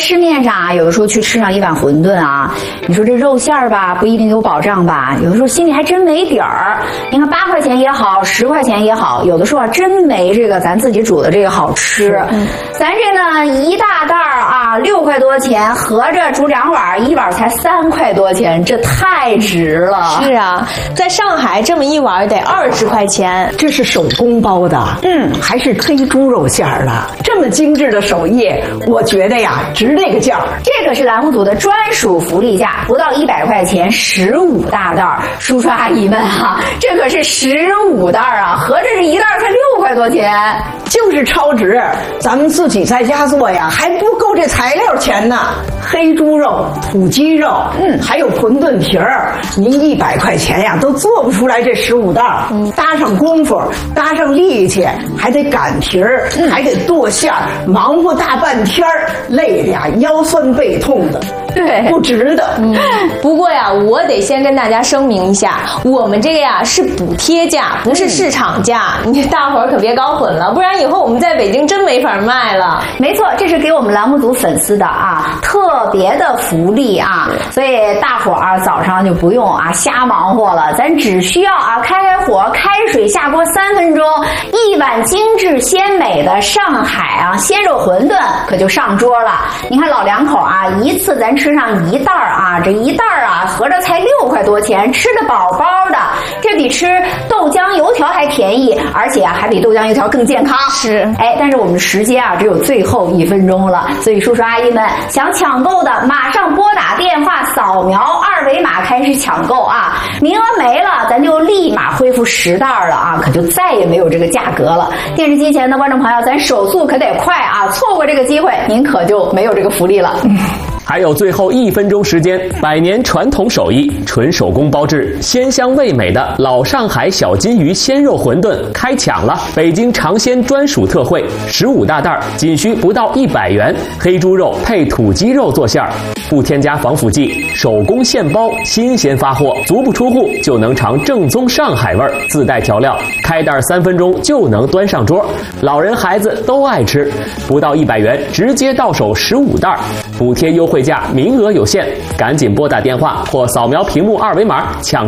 市面上啊，有的时候去吃上一碗馄饨啊，你说这肉馅儿吧，不一定有保障吧，有的时候心里还真没底儿。你看8块钱也好，10块钱也好，有的时候啊真没这个咱自己煮的这个好吃。咱这呢一大袋啊6块多钱，合着煮2碗，一碗才3块多钱，这太值了。 是啊，在上海这么一碗得20块钱。 这是手工包的，还是黑猪肉馅儿的，这么精致的手艺，我觉得呀值这个价。 这个是栏目组的专属福利价，不到100块钱15大袋。叔叔阿姨们啊，这可是15袋啊，合着这一袋才6块多钱， 就是超值。咱们自己在家做呀，还不够这材料钱呢。黑猪肉、土鸡肉，还有馄饨皮儿，您100块钱呀都做不出来这15袋。搭上功夫，搭上力气，还得擀皮儿，还得剁馅儿，忙活大半天儿，累的呀腰酸背痛的。 对， 不值得。 不过呀，我得先跟大家声明一下，我们这个呀是补贴价，不是市场价，你大伙儿可别搞混了，不然以后我们在北京真没法卖了。 没错，这是给我们栏目组粉丝的啊特别的福利啊，所以大伙儿早上就不用啊瞎忙活了，咱只需要啊开火，开水下锅3分钟，一碗精致鲜美的上海啊鲜肉馄饨可就上桌了。你看老两口啊，一次咱吃上1袋啊，这1袋啊合着才6块多钱，吃得饱饱的，这比吃豆浆油条还便宜，而且啊还比豆浆油条更健康。 是， 但是我们的时间啊只有最后1分钟了，所以叔叔阿姨们想抢购的马上拨打电话，扫描2维码开始抢购啊，名额没了咱就立马恢复10袋了啊，可就再也没有这个价格了。电视机前的观众朋友，咱手速可得快啊，错过这个机会您可就没有这个福利了。 还有最后1分钟时间，100年传统手艺，纯手工包制，鲜香味美的老上海小金鱼鲜肉馄饨开抢了！北京尝鲜专属特惠，15大袋，仅需不到100元，黑猪肉配土鸡肉做馅儿，不添加防腐剂，手工现包，新鲜发货，足不出户就能尝正宗上海味儿，自带调料，开袋3分钟就能端上桌，老人孩子都爱吃，不到100元直接到手15袋，补贴优惠价名额有限，赶紧拨打电话或扫描屏幕2维码抢